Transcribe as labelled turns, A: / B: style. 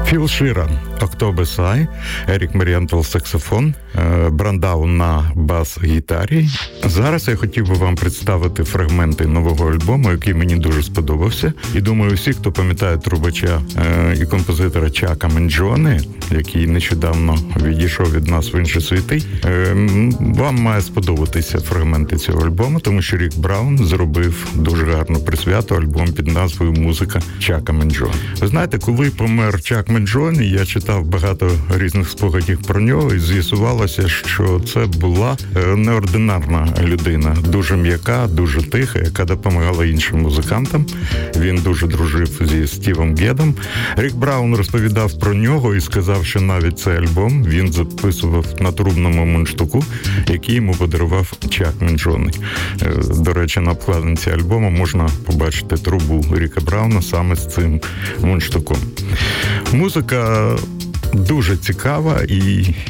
A: Філ Ширан, October Sigh, Ерік Марієнтл саксофон, Брандаун на бас-гітарі. Зараз я хотів би вам представити фрагменти нового альбому, який мені дуже сподобався. І думаю, всі, хто пам'ятає трубача і композитора Чака Менджоне, який нещодавно відійшов від нас в інші світи, вам має сподобатися фрагменти цього альбому, тому що Рік Браун зробив дуже гарну присвяту альбом під назвою «Музика Чака Менджоне». Ви знаєте, коли помер Чак Менджоне, я читав багато різних спогадів про нього, і з'ясувалося, що це була неординарна людина, дуже м'яка, дуже тиха, яка допомагала іншим музикантам. Він дуже дружив зі Стівом Гедом. Рік Браун розповідав про нього і сказав, що навіть цей альбом він записував на трубному мундштуку, який йому подарував Чак Менджоне. До речі, на обкладинці альбому можна побачити трубу Ріка Брауна саме з цим мундштуком. Музика дуже цікава і